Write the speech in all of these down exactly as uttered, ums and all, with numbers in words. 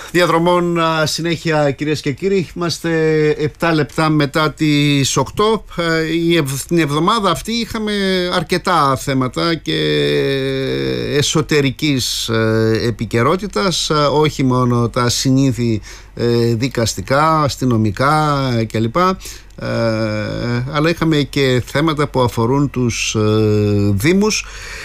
Διαδρομών συνέχεια, κυρίες και κύριοι. Είμαστε επτά λεπτά μετά τις οκτώ. Την εβδομάδα αυτή είχαμε αρκετά θέματα και εσωτερικής επικαιρότητας, όχι μόνο τα συνήθη δικαστικά, αστυνομικά κλπ, αλλά είχαμε και θέματα που αφορούν τους δήμους.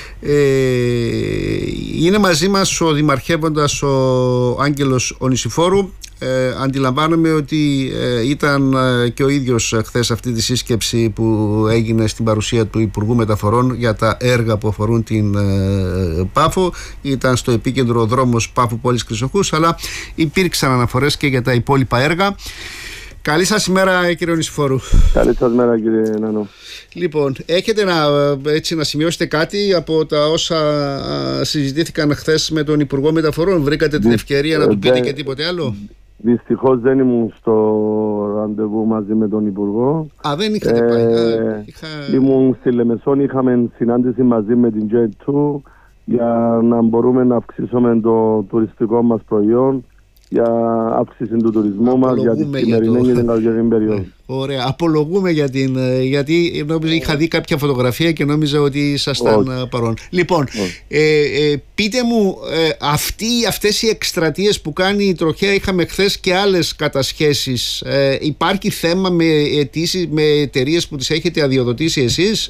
Είναι μαζί μας ο δημαρχεύοντας ο Άγγελος Ονησιφόρου. Ε, αντιλαμβάνομαι ότι ε, ήταν ε, και ο ίδιος χθες αυτή τη σύσκεψη που έγινε στην παρουσία του Υπουργού Μεταφορών για τα έργα που αφορούν την ε, Πάφο. Ήταν στο επίκεντρο ο δρόμος Πάφου Πόλης Χρυσοχούς, αλλά υπήρξαν αναφορές και για τα υπόλοιπα έργα. Καλή σας ημέρα, κύριε Ονησιφόρου. Καλή σας μέρα, κύριε Νάνο. Λοιπόν, έχετε να, έτσι, να σημειώσετε κάτι από τα όσα συζητήθηκαν χθες με τον Υπουργό Μεταφορών? Βρήκατε την ευκαιρία να του πείτε και τίποτε άλλο? Δυστυχώς δεν ήμουν στο ραντεβού μαζί με τον Υπουργό. Α, δεν είχατε πάει. Ε, Α, είχα... Ήμουν στη Λεμεσόν, είχαμε συνάντηση μαζί με την τζέι δύο για να μπορούμε να αυξήσουμε το τουριστικό μας προϊόν, για αύξηση του τουρισμού μας, για τη σημερινή και την καλοκαιρινή περίοδο. Ωραία. Απολογούμε για την. Γιατί νόμιζα, είχα δει κάποια φωτογραφία και νόμιζα ότι ήσασταν oh. παρόν. Λοιπόν, ε, ε, πείτε μου, ε, αυτοί, αυτές οι εκστρατείες που κάνει η Τροχέα, είχαμε χθες και άλλες κατασχέσεις. Ε, υπάρχει θέμα με αιτήσεις, με εταιρείες που τις έχετε αδειοδοτήσει εσείς?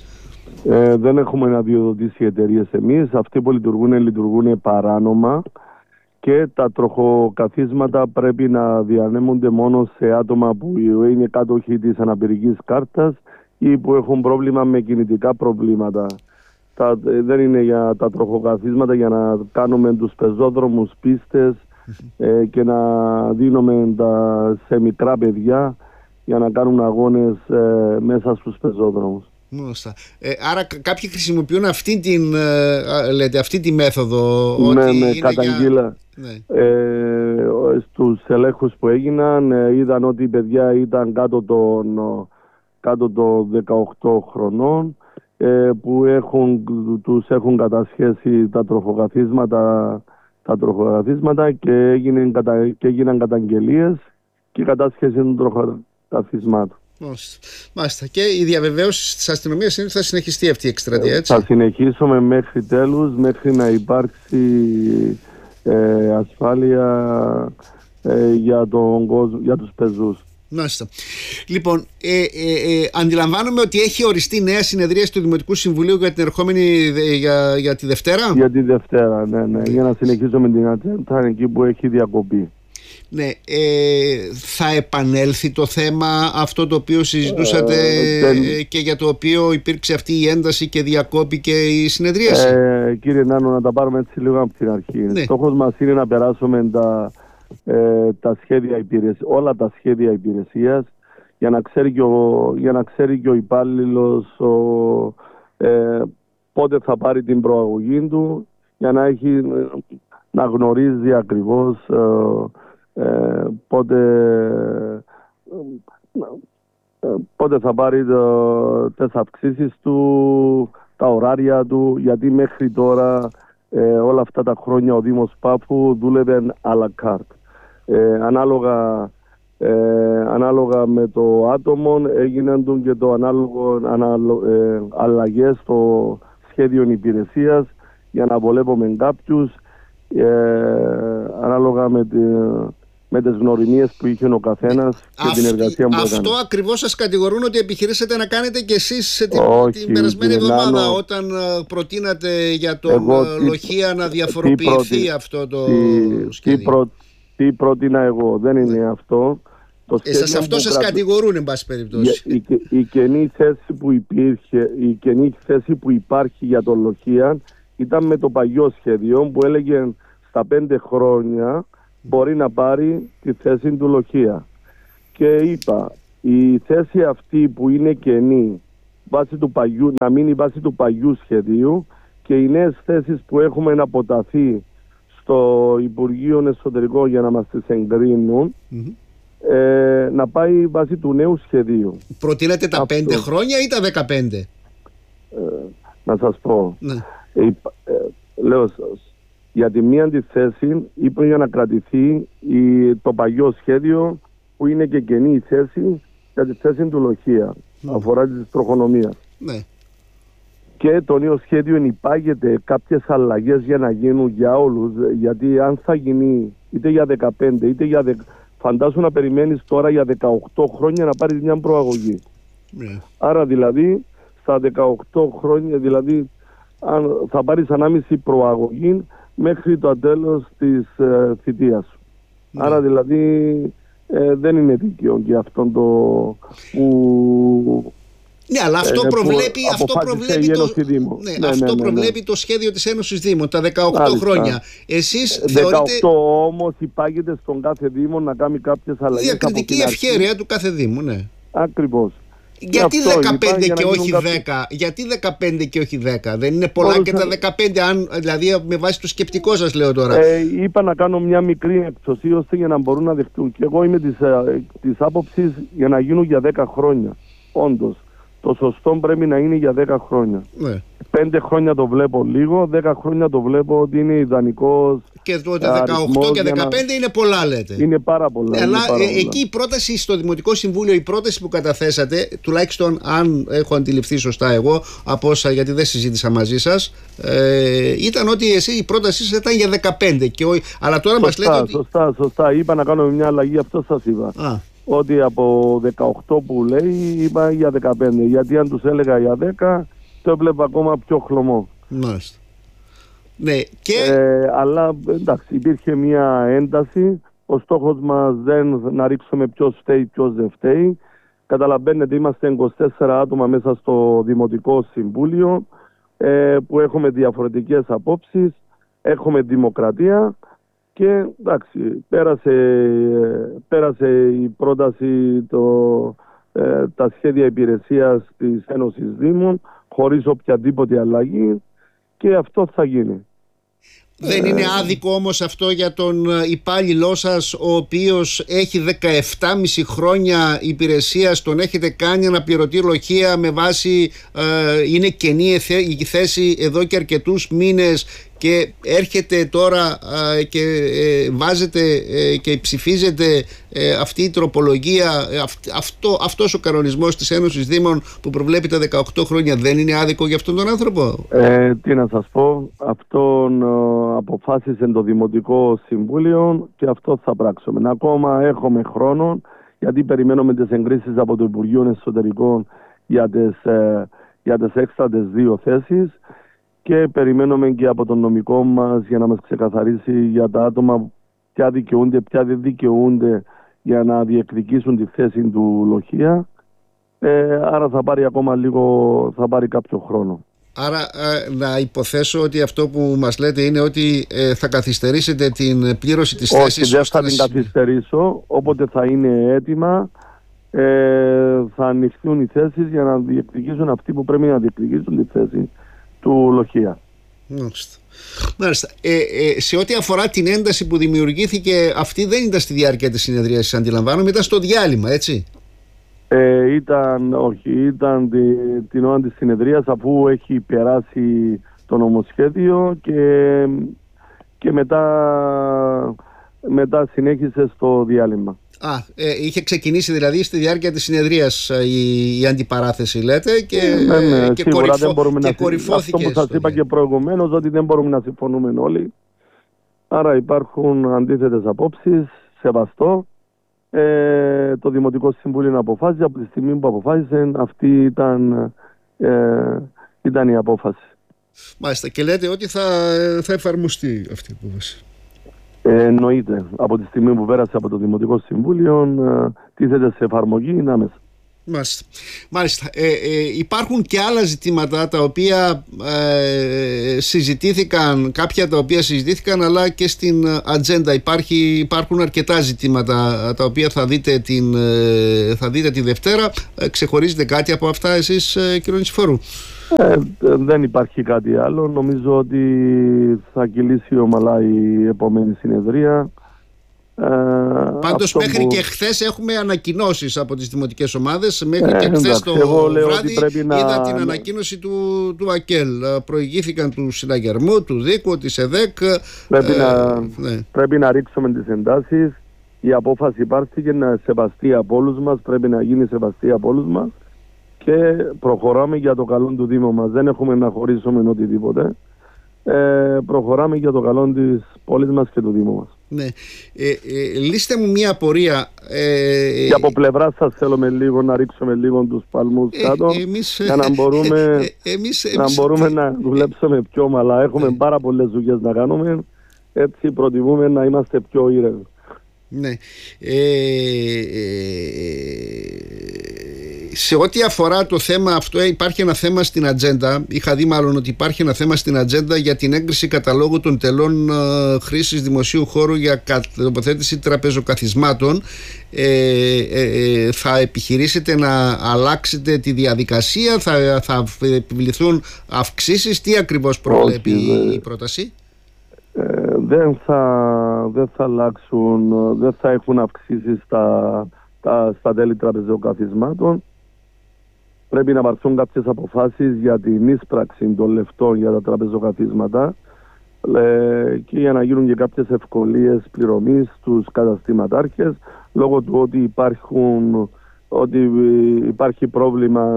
Ε, δεν έχουμε αδειοδοτήσει εταιρείες εμείς. Αυτοί που λειτουργούν, λειτουργούν παράνομα. Και τα τροχοκαθίσματα πρέπει να διανέμονται μόνο σε άτομα που είναι κάτοχοι της αναπηρικής κάρτας ή που έχουν πρόβλημα με κινητικά προβλήματα. Τα, δεν είναι για τα τροχοκαθίσματα για να κάνουμε τους πεζόδρομους πίστες ε, και να δίνουμε τα, σε μικρά παιδιά για να κάνουν αγώνες ε, μέσα στους πεζόδρομους. Ε, άρα κάποιοι χρησιμοποιούν αυτή, την, ε, λέτε, αυτή τη μέθοδο? Ναι, ότι με είναι καταγγείλα. Για... Ναι. Ε, στους ελέγχους που έγιναν ε, είδαν ότι οι παιδιά ήταν κάτω των, κάτω των δεκαοκτώ χρονών, ε, που έχουν, τους έχουν κατασχέσει τα τροχοκαθίσματα, τα τροχοκαθίσματα και, έγινε, και έγιναν καταγγελίες και η κατάσχεση των τροχοκαθισμάτων. Μάλιστα. Και η διαβεβαίωση της αστυνομίας είναι ότι θα συνεχιστεί αυτή η εκστρατεία, έτσι? Θα συνεχίσουμε μέχρι τέλους, μέχρι να υπάρξει ε, ασφάλεια ε, για, τον κόσμο, για τους πεζούς. Μάλιστα. Λοιπόν, ε, ε, ε, αντιλαμβάνομαι ότι έχει οριστεί νέα συνεδρία του Δημοτικού Συμβουλίου για την ερχόμενη για, για τη Δευτέρα. Για τη Δευτέρα, ναι, ναι. Για να συνεχίσουμε την ατζέντα εκεί που έχει διακοπεί. Ναι, ε, θα επανέλθει το θέμα αυτό το οποίο συζητούσατε ε, δεν... και για το οποίο υπήρξε αυτή η ένταση και διακόπηκε η συνεδρίαση? Ε, κύριε Νάνο, να τα πάρουμε έτσι λίγο από την αρχή. Ναι. Στόχος μας είναι να περάσουμε τα, ε, τα σχέδια υπηρεσίας, όλα τα σχέδια υπηρεσίας για να ξέρει και ο, για να ξέρει και ο υπάλληλος ο, ε, πότε θα πάρει την προαγωγή του, για να, έχει, να γνωρίζει ακριβώς ε, Ε, πότε, ε, πότε θα πάρει το, τις αυξήσεις του, τα ωράρια του, γιατί μέχρι τώρα ε, όλα αυτά τα χρόνια ο Δήμος Πάφου δούλευε à la carte. Ε, ανάλογα, ε, ανάλογα με το άτομο έγιναν του και το ανάλογο ανάλο, ε, αλλαγές στο σχέδιο υπηρεσίας για να βολεύουμε κάποιους ε, ανάλογα με τη, με τις γνωριμίες που είχε ο καθένας και Αυτή, την εργασία που αυτό έκανε. Αυτό ακριβώς σας κατηγορούν ότι επιχειρήσατε να κάνετε και εσείς την, Όχι, την περασμένη εβδομάδα, Νάνο, όταν προτείνατε για τον εγώ, Λοχεία τι, να διαφοροποιηθεί τι, αυτό το τι, σχέδιο. Τι, προ, τι πρότεινα εγώ, δεν είναι ναι. αυτό. Το Εσάς αυτό σας κρατού... κατηγορούν, εν πάση περιπτώσει. Η, η, η, κενή θέση που υπήρχε, η κενή θέση που υπάρχει για τον Λοχεία ήταν με το παλιό σχέδιο που έλεγε στα πέντε χρόνια μπορεί να πάρει τη θέση του Λοχεία. Και είπα, η θέση αυτή που είναι κενή, βάση του παγιού, να μείνει βάση του παλιού σχεδίου και οι νέες θέσεις που έχουμε να αποταθεί στο Υπουργείο Εσωτερικών για να μας τις εγκρίνουν, mm-hmm. ε, να πάει βάση του νέου σχεδίου. Προτείνετε τα αυτό. πέντε χρόνια ή τα δεκαπέντε? Ε, να σας πω. Ναι. Ε, ε, λέω σας. Για τη μία τη θέση είπε για να κρατηθεί η, το παλιό σχέδιο που είναι και κενή η θέση για τη θέση του Λοχεία. Mm. Αφορά τη τροχονομία. Ναι. Και το νέο σχέδιο ενυπάγεται κάποιες αλλαγές για να γίνουν για όλους. Γιατί αν θα γίνει είτε για δεκαπέντε είτε για δεκαπέντε, φαντάσου να περιμένεις τώρα για δεκαοκτώ χρόνια να πάρεις μια προαγωγή. Ναι. Άρα δηλαδή στα δεκαοκτώ χρόνια, δηλαδή αν θα πάρεις ανάμιση προαγωγή μέχρι το τέλος της ε, θητείας σου. Ναι. Άρα δηλαδή ε, δεν είναι δίκαιο και αυτό το που... Ναι, αλλά αυτό ε, προβλέπει, αυτό προβλέπει, το, ναι, ναι, αυτό ναι, ναι, προβλέπει ναι. το σχέδιο της Ένωσης Δήμων, τα δεκαοκτώ Άλιστα. χρόνια. Εσείς δεκαοκτώ θεωρείτε... όμως υπάγεται στον κάθε Δήμο να κάνει κάποιες αλλαγές. Διακριτική ευχέρεια του κάθε Δήμου, ναι. Ακριβώς. Γιατί δεκαπέντε και όχι δέκα, γιατί δεκαπέντε και όχι δέκα, δεν είναι πολλά και τα δεκαπέντε, αν, δηλαδή με βάση το σκεπτικό σας λέω τώρα. Ε, είπα να κάνω μια μικρή εξωσίωση για να μπορούν να δεχτούν. Και εγώ είμαι της, της άποψης για να γίνουν για δέκα χρόνια. Όντως, το σωστό πρέπει να είναι για δέκα χρόνια. Ναι. Πέντε χρόνια το βλέπω λίγο, δέκα χρόνια το βλέπω ότι είναι ιδανικός. Και το δεκαοκτώ και δεκαπέντε να... είναι πολλά, λέτε. Είναι πάρα πολλά. Ναι, αλλά πάρα ε, πολλά. Εκεί η πρόταση στο Δημοτικό Συμβούλιο, η πρόταση που καταθέσατε, τουλάχιστον αν έχω αντιληφθεί σωστά εγώ, από όσα, γιατί δεν συζήτησα μαζί σας, ε, ήταν ότι εσύ η πρότασή σας ήταν για δεκαπέντε. Και, αλλά τώρα σωστά, μας λέτε ότι... Σωστά, σωστά. Είπα να κάνουμε μια αλλαγή, αυτό σας είπα. Α. Ότι από δεκαοκτώ που λέει είπα για δεκαπέντε. Γιατί αν τους έλεγα για δέκα, το έβλεπα ακόμα πιο χλωμό. Μάλιστα. Ναι, και... ε, αλλά εντάξει, υπήρχε μια ένταση. Ο στόχος μας δεν να ρίξουμε ποιος φταίει, ποιος δεν φταίει. Καταλαβαίνετε, είμαστε είκοσι τέσσερα άτομα μέσα στο Δημοτικό Συμβούλιο, ε, που έχουμε διαφορετικές απόψεις, έχουμε δημοκρατία. Και εντάξει, πέρασε, πέρασε η πρόταση, το, ε, τα σχέδια υπηρεσίας της Ένωσης Δήμων χωρίς οποιαδήποτε αλλαγή και αυτό θα γίνει. Δεν είναι άδικο όμως αυτό για τον υπάλληλό σας, ο οποίος έχει δεκαεπτά και μισό χρόνια υπηρεσίας, τον έχετε κάνει αναπληρωτή λοχεία με βάση ε, είναι κενή η θέση εδώ και αρκετούς μήνες και έρχεται τώρα ε, και ε, βάζετε ε, και ψηφίζετε ε, αυτή η τροπολογία, ε, αυ, αυτό, αυτός ο κανονισμός της Ένωσης Δήμων που προβλέπει τα δεκαοκτώ χρόνια, δεν είναι άδικο για αυτόν τον άνθρωπο? Ε, τι να σας πω, αυτόν ε, αποφάσισε το Δημοτικό Συμβούλιο και αυτό θα πράξουμε. Ακόμα έχουμε χρόνο, γιατί περιμένουμε τις εγκρίσεις από το Υπουργείο Εσωτερικών για τις, ε, για τις έξτρατες δύο θέσεις και περιμένουμε και από τον νομικό μας για να μας ξεκαθαρίσει για τα άτομα ποια δικαιούνται, ποια δεν δικαιούνται για να διεκδικήσουν τη θέση του λοχεία. Ε, άρα θα πάρει ακόμα λίγο, θα πάρει κάποιο χρόνο. Άρα ε, να υποθέσω ότι αυτό που μας λέτε είναι ότι ε, θα καθυστερήσετε την πλήρωση της θέσης. Όχι, δεν θα την καθυστερήσω. Όποτε θα είναι έτοιμα ε, θα ανοιχθούν οι θέσεις για να διεκδικήσουν αυτοί που πρέπει να διεκδικήσουν τη θέση του λοχεία. Μάλιστα. Μάλιστα. Ε, ε, σε ό,τι αφορά την ένταση που δημιουργήθηκε, αυτή δεν ήταν στη διάρκεια της συνεδρίασης, αντιλαμβάνομαι, ήταν στο διάλειμμα, έτσι? Ε, ήταν, όχι, ήταν τη, την ώρα της συνεδρίας, αφού έχει περάσει το νομοσχέδιο και, και μετά, μετά συνέχισε στο διάλειμμα. Α, ε, είχε ξεκινήσει δηλαδή στη διάρκεια της συνεδρίας η, η αντιπαράθεση, λέτε, και, ναι, ναι, και, σίγουρα κορυφω, δεν μπορούμε και να κορυφώθηκε. Αυτό που σας είπα και προηγουμένως, ότι δεν μπορούμε να συμφωνούμε όλοι. Άρα υπάρχουν αντίθετες απόψεις, σεβαστό. Ε, το Δημοτικό Συμβούλιο αποφάσισε, από τη στιγμή που αποφάσισε, αυτή ήταν, ε, ήταν η απόφαση. Μάλιστα, και λέτε ότι θα, θα εφαρμοστεί αυτή η απόφαση. Ε, εννοείται. Από τη στιγμή που πέρασε από το Δημοτικό Συμβούλιο, ε, τίθεται σε εφαρμογή, είναι άμεσα. Μάλιστα. Μάλιστα. Ε, ε, υπάρχουν και άλλα ζητήματα τα οποία ε, συζητήθηκαν, κάποια τα οποία συζητήθηκαν, αλλά και στην ατζέντα υπάρχει, υπάρχουν αρκετά ζητήματα τα οποία θα δείτε, την, θα δείτε τη Δευτέρα. Ε, ξεχωρίζετε κάτι από αυτά εσείς, ε, κύριε Νησιφόρου? Ε, δεν υπάρχει κάτι άλλο. Νομίζω ότι θα κυλήσει ομαλά η επόμενη συνεδρία Πάντως μέχρι που... και χθες έχουμε ανακοινώσεις από τις δημοτικές ομάδες. Μέχρι ε, και χθες το βράδυ να... είδα την ανακοίνωση του, του ΑΚΕΛ. Προηγήθηκαν του συναγερμού, του Δίκου, της ΕΔΕΚ. Πρέπει, ε, να, ναι. πρέπει να ρίξουμε τις εντάσεις. Η απόφαση υπάρχει και να σεβαστεί από όλους μας. Πρέπει να γίνει σεβαστή από όλους μας. Και προχωράμε για το καλό του Δήμου μας. Δεν έχουμε να χωρίσουμε οτιδήποτε. Ε, προχωράμε για το καλό της πόλης μας και του Δήμου μας. Ναι. Ε, ε, λύστε μου μια απορία. Ε, και από πλευρά σας θέλουμε λίγο να ρίξουμε λίγο τους παλμούς ε, κάτω ε, εμείς, για να μπορούμε, ε, εμείς, να, εμείς, μπορούμε ε, να δουλέψουμε πιο ομαλά. Έχουμε ε, πάρα πολλές δουλειές να κάνουμε. Έτσι προτιμούμε να είμαστε πιο ήρεμοι. Ναι. Ε, ε, σε ό,τι αφορά το θέμα αυτό, υπάρχει ένα θέμα στην ατζέντα. Είχα δει μάλλον ότι υπάρχει ένα θέμα στην ατζέντα για την έγκριση καταλόγου των τελών ε, χρήσης δημοσίου χώρου για τοποθέτηση τραπεζοκαθισμάτων. Ε, ε, θα επιχειρήσετε να αλλάξετε τη διαδικασία, θα, θα επιβληθούν αυξήσεις? Τι ακριβώς προβλέπει Όχι, η πρόταση? Ε, δεν, θα, δεν θα αλλάξουν, δεν θα έχουν αυξήσεις στα, τα, στα τέλη τραπεζοκαθισμάτων. Πρέπει να πάρθουν κάποιες αποφάσεις για την ίσπραξη των λεφτών για τα τραπεζοκαθίσματα ε, και για να γίνουν και κάποιες ευκολίες πληρωμής στους καταστηματάρχες, λόγω του ότι, υπάρχουν, ότι υπάρχει πρόβλημα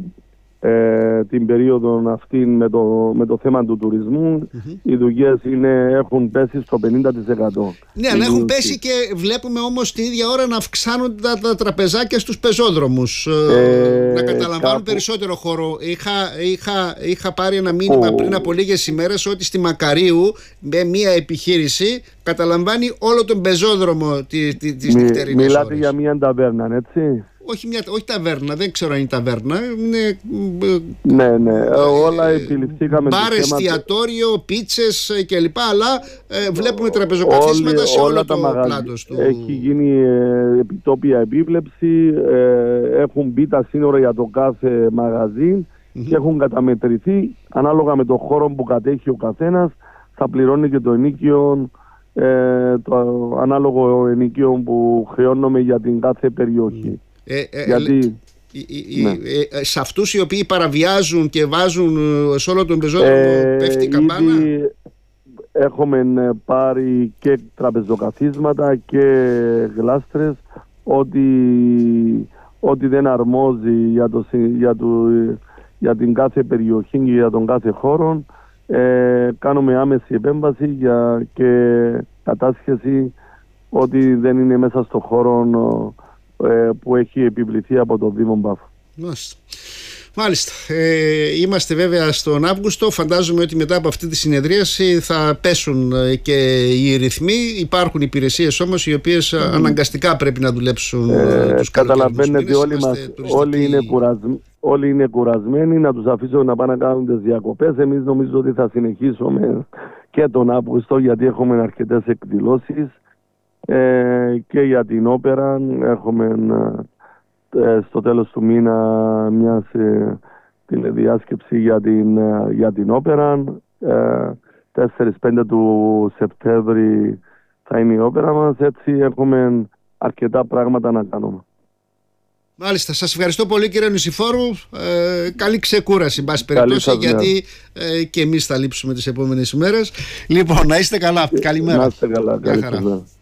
ε, την περίοδο αυτή με το, με το θέμα του τουρισμού. Mm-hmm. Οι δουλειές έχουν πέσει στο πενήντα τοις εκατό. Ναι, αλλά έχουν πέσει και βλέπουμε όμως την ίδια ώρα να αυξάνονται τα, τα τραπεζάκια στους πεζόδρομους, ε, να καταλαμβάνουν κάπου... περισσότερο χώρο. Είχα, είχα, είχα πάρει ένα μήνυμα oh. πριν από λίγες ημέρες ότι στη Μακαρίου με μια επιχείρηση καταλαμβάνει όλο τον πεζόδρομο της τη, τη, Μι, νυχτερινής Μιλάτε ώρες. Για μια ταβέρνα, έτσι? Όχι, μια, όχι ταβέρνα, δεν ξέρω αν είναι ταβέρνα. Είναι, ναι, ναι, ε, όλα επιληφθήκαμε. Μπαρ, εστιατόριο, πίτσες κλπ. Αλλά ε, βλέπουμε τραπεζοκαθίσματα Όλη, σε όλο το πλάτος του. Έχει γίνει ε, επιτόπια επίβλεψη, ε, έχουν μπει τα σύνορα για το κάθε μαγαζί mm-hmm. και έχουν καταμετρηθεί ανάλογα με το χώρο που κατέχει ο καθένας. Θα πληρώνει και το ενίκιο, ε, το ανάλογο ενίκιο που χρεώνουμε για την κάθε περιοχή. Ε, ε, Γιατί, ε, ναι. ε, ε, σε αυτούς οι οποίοι παραβιάζουν και βάζουν σε όλο τον πεζόδρομο ε, πέφτει η καμπάνα. Έχουμε πάρει και τραπεζοκαθίσματα και γλάστρες ότι, ότι δεν αρμόζει για, το, για, το, για την κάθε περιοχή και για τον κάθε χώρο. Ε, κάνουμε άμεση επέμβαση για, και κατάσχεση ότι δεν είναι μέσα στο χώρο που έχει επιβληθεί από το Δήμο Πάφου. Μάλιστα. Μάλιστα. Ε, είμαστε βέβαια στον Αύγουστο. Φαντάζομαι ότι μετά από αυτή τη συνεδρίαση θα πέσουν και οι ρυθμοί. Υπάρχουν υπηρεσίες όμως οι οποίες mm. αναγκαστικά πρέπει να δουλέψουν ε, τους καταλαβαίνετε όλοι, μας, όλοι, είναι κουρασμ, όλοι είναι κουρασμένοι. Να τους αφήσω να πάνε να κάνουν τις διακοπές. Εμείς νομίζω ότι θα συνεχίσουμε και τον Αύγουστο, γιατί έχουμε αρκετές εκδηλώσεις. Ε, και για την όπερα έχουμε ε, στο τέλος του μήνα μια ε, τηλεδιάσκεψη για την, ε, για την όπερα. ε, τέσσερα πέντε του Σεπτέμβρη θα είναι η όπερα μας. Έτσι έχουμε αρκετά πράγματα να κάνουμε. Μάλιστα, σας ευχαριστώ πολύ κύριε Νησιφόρου. Ε, καλή ξεκούραση, εν πάση περιπτώσει, γιατί ε, και εμείς θα λείψουμε τις επόμενες ημέρες. Λοιπόν, να είστε καλά. Καλημέρα. Να είστε καλά. Καλή